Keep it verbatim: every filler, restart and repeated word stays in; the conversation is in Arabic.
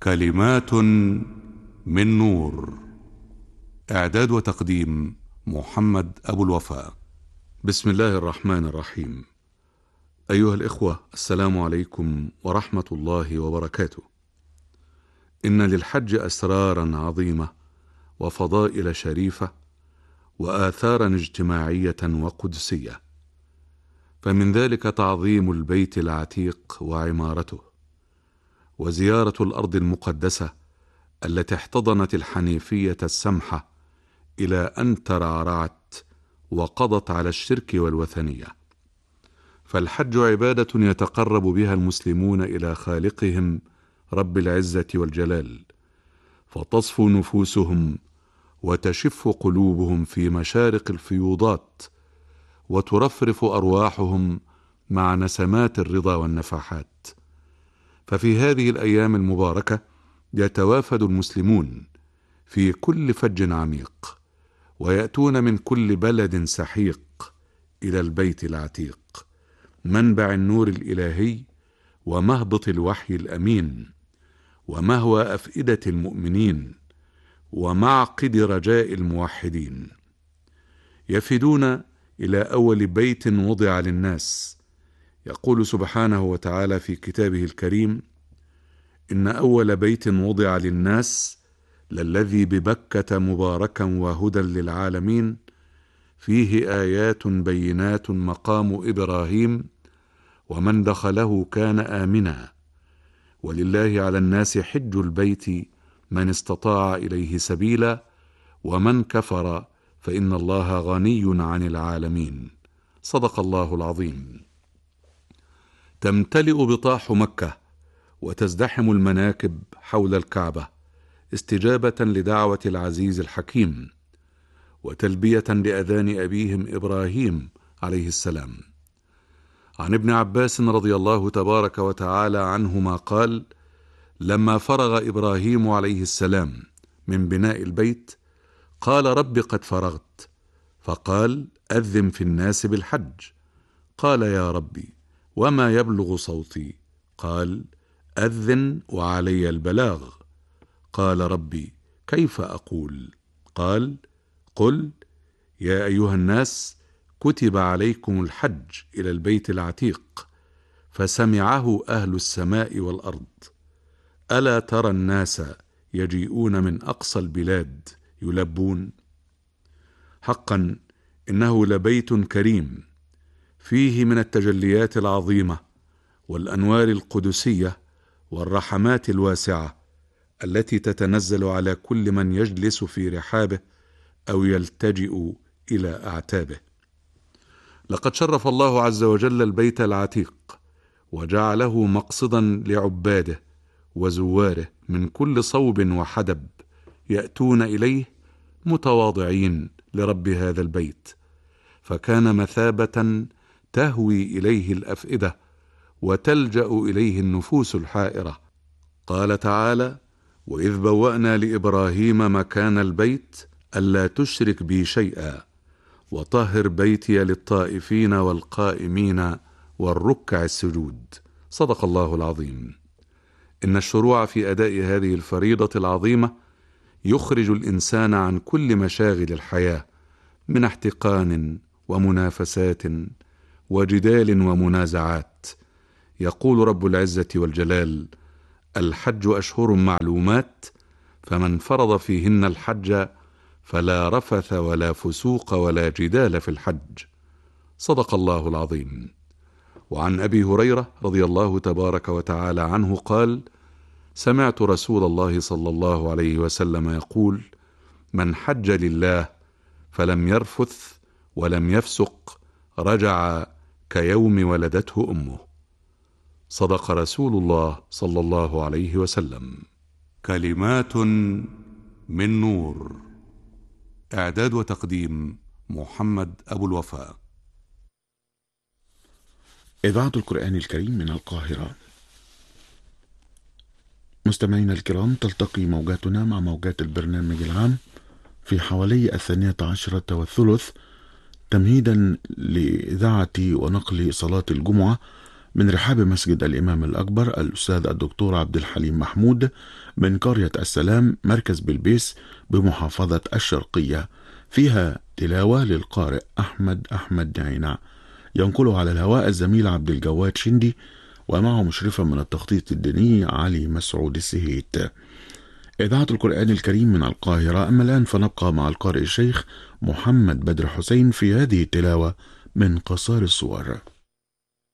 كلمات من نور. إعداد وتقديم محمد أبو الوفاء. بسم الله الرحمن الرحيم. أيها الإخوة، السلام عليكم ورحمة الله وبركاته. إن للحج أسرارا عظيمة وفضائل شريفة وآثارا اجتماعية وقدسية، فمن ذلك تعظيم البيت العتيق وعمارته، وزيارة الأرض المقدسة التي احتضنت الحنيفية السمحة إلى أن ترعرعت وقضت على الشرك والوثنية. فالحج عبادة يتقرب بها المسلمون إلى خالقهم رب العزة والجلال، فتصفو نفوسهم وتشف قلوبهم في مشارق الفيوضات، وترفرف أرواحهم مع نسمات الرضا والنفحات. ففي هذه الأيام المباركة يتوافد المسلمون في كل فج عميق، ويأتون من كل بلد سحيق إلى البيت العتيق، منبع النور الإلهي ومهبط الوحي الأمين، ومهوى أفئدة المؤمنين، ومعقد رجاء الموحدين. يفدون إلى أول بيت وضع للناس. يقول سبحانه وتعالى في كتابه الكريم: إن أول بيت وضع للناس للذي ببكة مباركا وهدى للعالمين، فيه آيات بينات مقام إبراهيم ومن دخله كان آمنا، ولله على الناس حج البيت من استطاع إليه سبيلا، ومن كفر فإن الله غني عن العالمين. صدق الله العظيم. تمتلئ بطاح مكة وتزدحم المناكب حول الكعبة استجابة لدعوة العزيز الحكيم، وتلبية لأذان أبيهم إبراهيم عليه السلام. عن ابن عباس رضي الله تبارك وتعالى عنهما قال: لما فرغ إبراهيم عليه السلام من بناء البيت قال: رب قد فرغت. فقال: أذن في الناس بالحج. قال: يا ربي وما يبلغ صوتي؟ قال: أذن وعلي البلاغ. قال: ربي كيف أقول؟ قال: قل: يا أيها الناس كتب عليكم الحج إلى البيت العتيق، فسمعه أهل السماء والأرض. ألا ترى الناس يجيئون من أقصى البلاد يلبون؟ حقا إنه لبيت كريم، فيه من التجليات العظيمة والأنوار القدسية والرحمات الواسعة التي تتنزل على كل من يجلس في رحابه أو يلتجئ إلى أعتابه. لقد شرف الله عز وجل البيت العتيق وجعله مقصدا لعباده وزواره من كل صوب وحدب، يأتون إليه متواضعين لرب هذا البيت، فكان مثابة تهوي إليه الأفئدة وتلجأ إليه النفوس الحائرة. قال تعالى: وإذ بوأنا لإبراهيم مكان البيت ألا تشرك بي شيئا وطهر بيتي للطائفين والقائمين والركع السجود. صدق الله العظيم. إن الشروع في أداء هذه الفريضة العظيمة يخرج الإنسان عن كل مشاغل الحياة من احتقان ومنافسات وجدال ومنازعات. يقول رب العزة والجلال: الحج أشهر معلومات، فمن فرض فيهن الحج فلا رفث ولا فسوق ولا جدال في الحج. صدق الله العظيم. وعن أبي هريرة رضي الله تبارك وتعالى عنه قال: سمعت رسول الله صلى الله عليه وسلم يقول: من حج لله فلم يرفث ولم يفسق رجع كيوم ولدته أمه. صدق رسول الله صلى الله عليه وسلم. كلمات من نور. إعداد وتقديم محمد أبو الوفاء. إذاعة القرآن الكريم من القاهرة. مستمعينا الكرام، تلتقي موجاتنا مع موجات البرنامج العام في حوالي الثانية عشرة والثلث، تمهيدا لإذاعة ونقل صلاة الجمعة من رحاب مسجد الإمام الأكبر الأستاذ الدكتور عبد الحليم محمود من قرية السلام مركز بلبيس بمحافظة الشرقية، فيها تلاوة للقارئ أحمد أحمد نعينع، ينقله على الهواء الزميل عبد الجواد شندي، ومعه مشرفة من التخطيط الديني علي مسعود السهيت. إذاعة القرآن الكريم من القاهرة. أما الآن فنبقى مع القارئ الشيخ محمد بدر حسين في هذه التلاوة من قصار الصور.